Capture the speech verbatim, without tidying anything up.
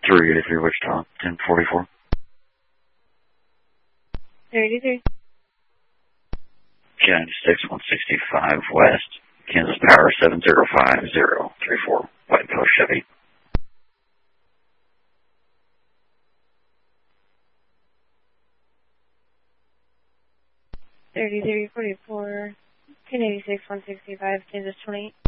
three eighty-three Wichita, ten forty-four. three eighty-three. County six one sixty-five West, Kansas Power seven zero five zero three four, White Post Chevy. thirty-three forty-four, ten eighty-six one sixty-five, Kansas twenty-eight.